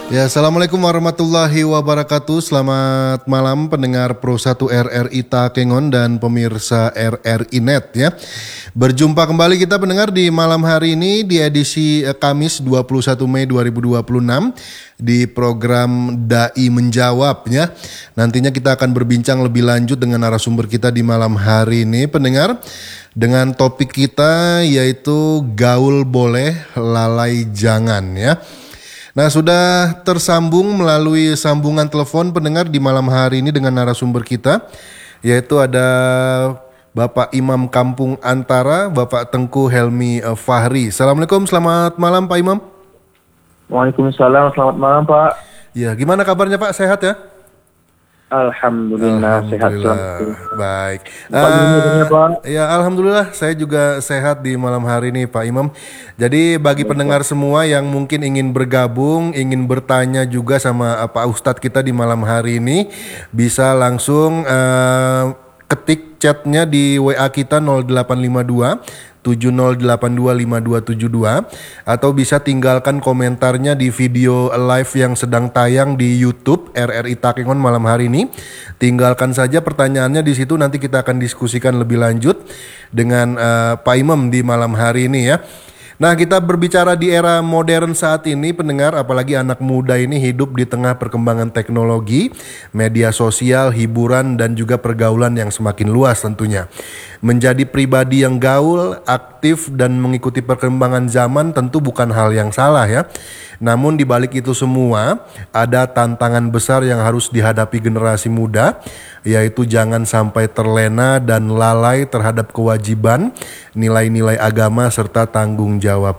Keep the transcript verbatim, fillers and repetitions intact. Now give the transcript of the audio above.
Ya, Assalamualaikum warahmatullahi wabarakatuh. Selamat malam pendengar Pro satu R R I Takengon dan pemirsa R R I Net ya. Berjumpa kembali kita pendengar di malam hari ini di edisi eh, Kamis dua puluh satu Mei dua ribu dua puluh enam di program Dai Menjawab ya. Nantinya kita akan berbincang lebih lanjut dengan narasumber kita di malam hari ini pendengar. Dengan topik kita yaitu gaul boleh, lalai jangan ya. Nah, sudah tersambung melalui sambungan telepon pendengar di malam hari ini dengan narasumber kita, yaitu ada Bapak Imam Kampung Antara, Bapak Tengku Helmi Fahri. Assalamualaikum, selamat malam Pak Imam. Waalaikumsalam, selamat malam Pak. Ya, gimana kabarnya Pak? Sehat ya? Alhamdulillah, sehat selalu. Baik. Pak, uh, Pak. Ya, alhamdulillah saya juga sehat di malam hari ini Pak Imam. Jadi bagi Baik, pendengar Pak. semua yang mungkin ingin bergabung, ingin bertanya juga sama Pak Ustadz kita di malam hari ini, bisa langsung uh, ketik chatnya di W A kita nol delapan lima dua tujuh nol delapan dua lima dua tujuh dua atau bisa tinggalkan komentarnya di video live yang sedang tayang di YouTube R R I Takengon malam hari ini. Tinggalkan saja pertanyaannya di situ, nanti kita akan diskusikan lebih lanjut dengan uh, Pak Imam di malam hari ini ya. Nah, kita berbicara di era modern saat ini pendengar, apalagi anak muda ini hidup di tengah perkembangan teknologi, media sosial, hiburan dan juga pergaulan yang semakin luas tentunya. Menjadi pribadi yang gaul, aktif dan mengikuti perkembangan zaman tentu bukan hal yang salah ya. Namun di balik itu semua ada tantangan besar yang harus dihadapi generasi muda, yaitu jangan sampai terlena dan lalai terhadap kewajiban, nilai-nilai agama serta tanggung jawab